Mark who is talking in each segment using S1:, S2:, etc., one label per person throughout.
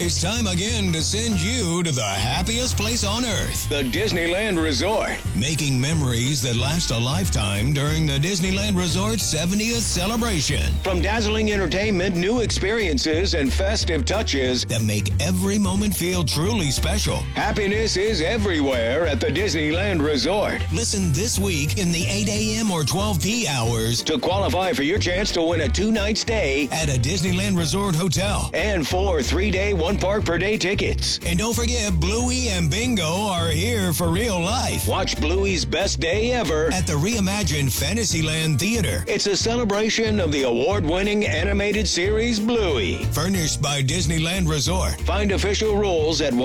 S1: It's time again to send you to the happiest place on earth, the Disneyland Resort. Making memories that last a lifetime during the Disneyland Resort's 70th celebration. From dazzling entertainment, new experiences, and festive touches that make every moment feel truly special. Happiness is everywhere at the Disneyland Resort. Listen this week in the 8 a.m. or 12 p. hours to qualify for your chance to win a 2-night stay at a Disneyland Resort hotel and 4 3-day, 1-park per day tickets. And don't forget, Bluey and Bingo are here for real life. Watch Bluey's best day ever at the reimagined Fantasyland Theater. It's a celebration of the award-winning animated series Bluey. Furnished by Disneyland Resort. Find official rules at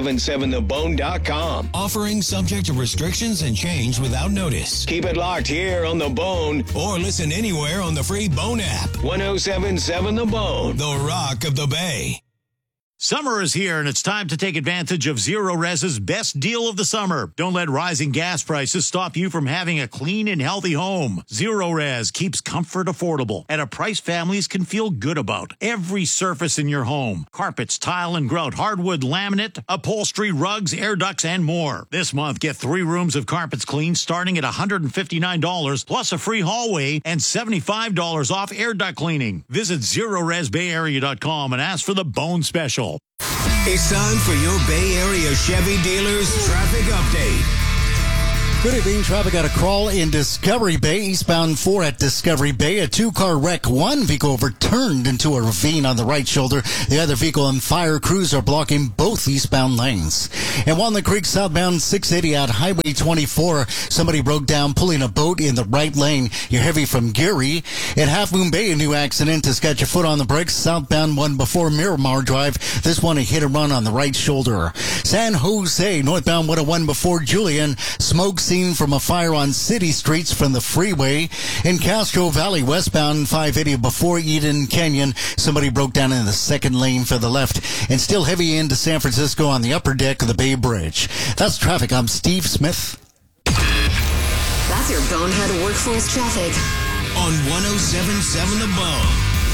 S1: 1077thebone.com. Offering subject to restrictions and change without notice. Keep it locked here on The Bone or listen anywhere on the free Bone app. 1077 The Bone, the Rock of the Bay.
S2: Summer is here, and it's time to take advantage of Zero Res's best deal of the summer. Don't let rising gas prices stop you from having a clean and healthy home. Zero Res keeps comfort affordable at a price families can feel good about. Every surface in your home: carpets, tile and grout, hardwood, laminate, upholstery, rugs, air ducts, and more. This month, get 3 rooms of carpets cleaned starting at $159, plus a free hallway and $75 off air duct cleaning. Visit ZeroResBayArea.com and ask for the Bone Special.
S1: It's time for your Bay Area Chevy dealers traffic update.
S3: Good evening. Traffic got a crawl in Discovery Bay, eastbound 4 at Discovery Bay. A 2-car wreck. One vehicle overturned into a ravine on the right shoulder. The other vehicle and fire crews are blocking both eastbound lanes. And Walnut Creek southbound 680 at Highway 24. Somebody broke down pulling a boat in the right lane. You're heavy from Geary. At Half Moon Bay, a new accident to sketch your foot on the brakes. Southbound one before Miramar Drive. This one a hit and run on the right shoulder. San Jose, northbound 101 before Julian. Smoke seen from a fire on city streets from the freeway. In Castro Valley, westbound 580 before Eden Canyon, somebody broke down in the second lane for the left. And still heavy into San Francisco on the upper deck of the Bay Bridge. That's traffic. I'm Steve Smith.
S4: That's your Bonehead Workforce traffic
S1: on 1077 The Bone.